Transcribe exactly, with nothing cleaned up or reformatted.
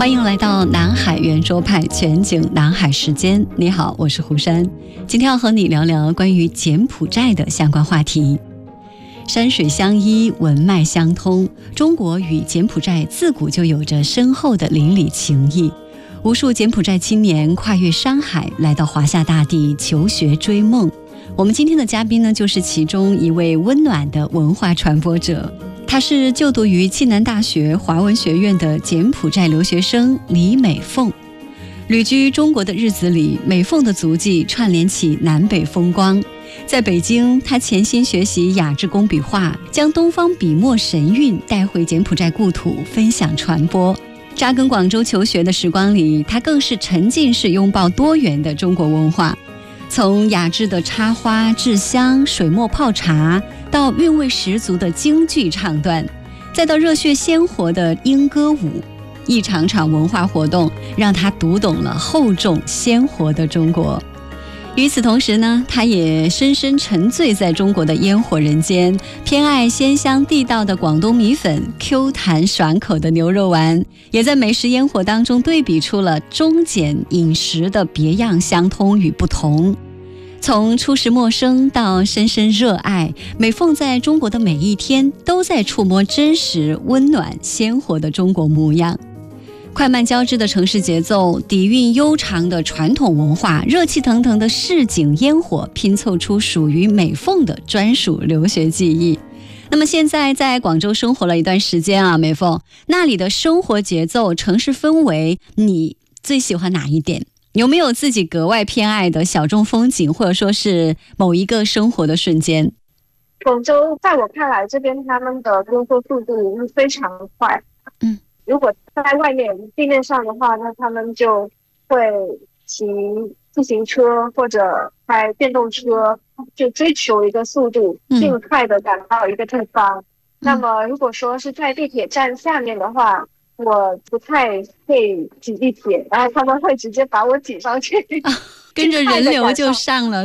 欢迎来到南海圆桌派全景南海时间。你好，我是胡珊，今天要和你聊聊关于柬埔寨的相关话题。山水相依，文脉相通，中国与柬埔寨自古就有着深厚的邻里情谊。无数柬埔寨青年跨越山海来到华夏大地求学追梦。我们今天的嘉宾呢，就是其中一位温暖的文化传播者。他是就读于暨南大学华文学院的柬埔寨留学生李美凤。旅居中国的日子里，美凤的足迹串联起南北风光。在北京，他潜心学习雅致工笔画，将东方笔墨神韵带回柬埔寨故土，分享传播。扎根广州求学的时光里，他更是沉浸式拥抱多元的中国文化。从雅致的插花制香、水墨泡茶，到韵味十足的京剧唱段，再到热血鲜活的莺歌舞，一场场文化活动让他读懂了厚重鲜活的中国。与此同时呢，他也深深沉醉在中国的烟火人间，偏爱鲜香地道的广东米粉， Q 弹爽口的牛肉丸，也在美食烟火当中对比出了中柬饮食的别样相通与不同。从初识陌生到深深热爱，美凤在中国的每一天都在触摸真实、温暖、鲜活的中国模样。快慢交织的城市节奏，底蕴悠长的传统文化，热气腾腾的市井烟火，拼凑出属于美凤的专属留学记忆。那么现在在广州生活了一段时间啊，美凤，那里的生活节奏、城市氛围，你最喜欢哪一点？有没有自己格外偏爱的小众风景，或者说是某一个生活的瞬间？ 广州在我看来，这边他们的工作速度是非常快。 嗯， 如果在外面地面上的话，那他们就会骑自行车或者开电动车，就追求一个速度，尽快的赶到一个地方。嗯、那么如果说是在地铁站下面的话，我不太会挤地铁，然后他们会直接把我挤上去， 啊、跟着人流就上了。